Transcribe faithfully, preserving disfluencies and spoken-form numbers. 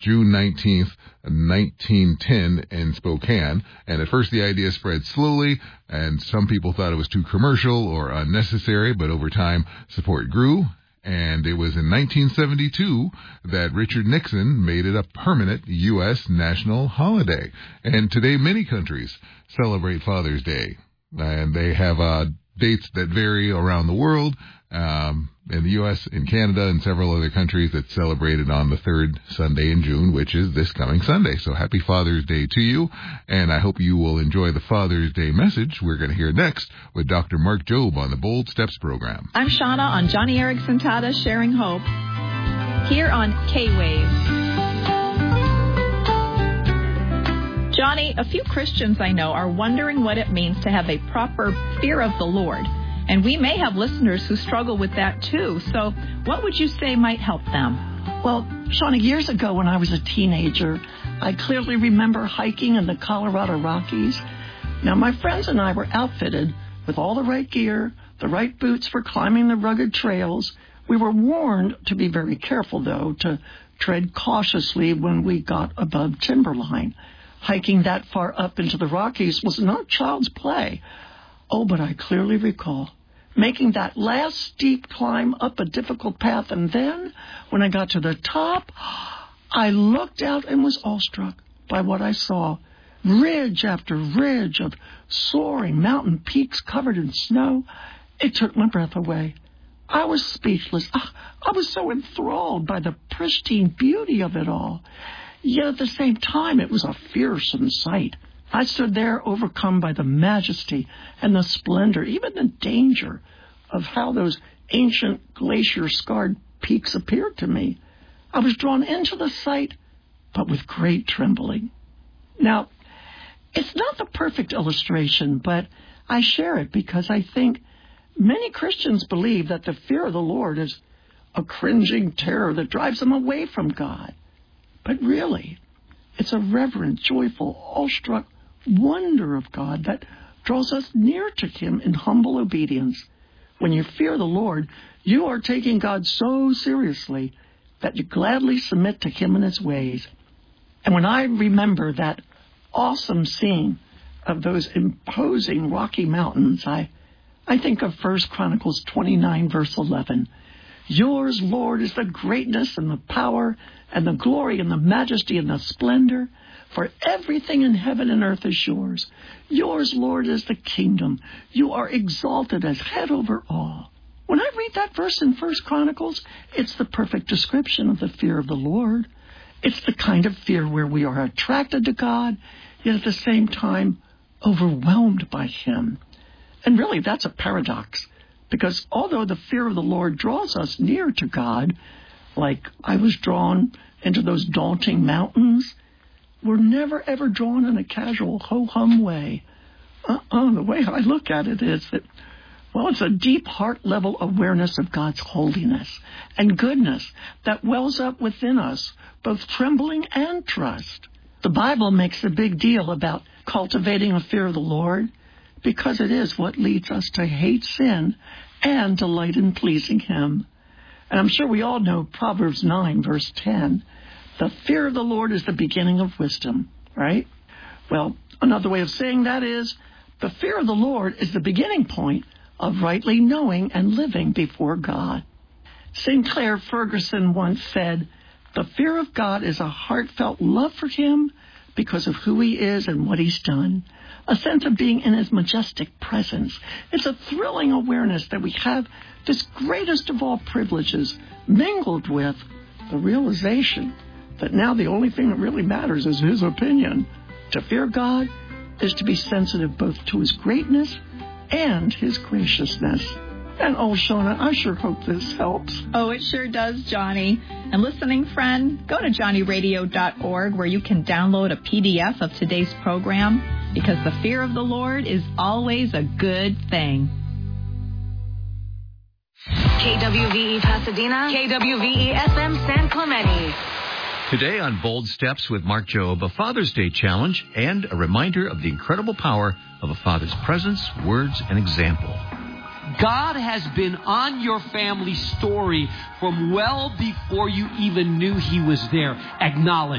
June nineteenth, nineteen ten in Spokane. And at first the idea spread slowly, and some people thought it was too commercial or unnecessary, but over time support grew. And it was in nineteen seventy-two that Richard Nixon made it a permanent U S national holiday. And today many countries celebrate Father's Day. And they have uh, dates that vary around the world. Um, in the U S, in Canada, and several other countries that celebrate it on the third Sunday in June, which is this coming Sunday. So happy Father's Day to you, and I hope you will enjoy the Father's Day message we're going to hear next with Doctor Mark Jobe on the Bold Steps program. I'm Shauna on Johnny Erickson Tata Sharing Hope here on K-Wave. Johnny, a few Christians I know are wondering what it means to have a proper fear of the Lord. And we may have listeners who struggle with that, too. So what would you say might help them? Well, Shauna, years ago when I was a teenager, I clearly remember hiking in the Colorado Rockies. Now, my friends and I were outfitted with all the right gear, the right boots for climbing the rugged trails. We were warned to be very careful, though, to tread cautiously when we got above timberline. Hiking that far up into the Rockies was not child's play. Oh, but I clearly recall making that last steep climb up a difficult path, and then, when I got to the top, I looked out and was awestruck by what I saw. Ridge after ridge of soaring mountain peaks covered in snow. It took my breath away. I was speechless. I was so enthralled by the pristine beauty of it all. Yet at the same time, it was a fearsome sight. I stood there overcome by the majesty and the splendor, even the danger of how those ancient glacier-scarred peaks appeared to me. I was drawn into the sight, but with great trembling. Now, it's not the perfect illustration, but I share it because I think many Christians believe that the fear of the Lord is a cringing terror that drives them away from God. But really, it's a reverent, joyful, awestruck wonder of God that draws us near to Him in humble obedience. When you fear the Lord, you are taking God so seriously that you gladly submit to Him and His ways. And when I remember that awesome scene of those imposing Rocky Mountains, I, I think of First Chronicles twenty-nine, verse eleven. Yours, Lord, is the greatness and the power and the glory and the majesty and the splendor. For everything in heaven and earth is yours. Yours, Lord, is the kingdom. You are exalted as head over all. When I read that verse in First Chronicles, it's the perfect description of the fear of the Lord. It's the kind of fear where we are attracted to God, yet at the same time overwhelmed by Him. And really, that's a paradox, because although the fear of the Lord draws us near to God, like I was drawn into those daunting mountains, we're never, ever drawn in a casual, ho-hum way. Uh-uh. The way I look at it is that, well, it's a deep heart-level awareness of God's holiness and goodness that wells up within us, both trembling and trust. The Bible makes a big deal about cultivating a fear of the Lord because it is what leads us to hate sin and delight in pleasing Him. And I'm sure we all know Proverbs nine, verse ten. The fear of the Lord is the beginning of wisdom, right? Well, another way of saying that is the fear of the Lord is the beginning point of rightly knowing and living before God. Sinclair Ferguson once said, the fear of God is a heartfelt love for Him because of who He is and what He's done, a sense of being in His majestic presence. It's a thrilling awareness that we have this greatest of all privileges mingled with the realization that now the only thing that really matters is His opinion. To fear God is to be sensitive both to His greatness and His graciousness. And oh, Shauna, I sure hope this helps. Oh, it sure does, Johnny. And listening friend, go to johnny radio dot org where you can download a P D F of today's program, because the fear of the Lord is always a good thing. K W V E Pasadena, K W V E F M San Clemente. Today on Bold Steps with Mark Jobe, a Father's Day challenge and a reminder of the incredible power of a father's presence, words, and example. God has been on your family story from well before you even knew He was there. Acknowledge.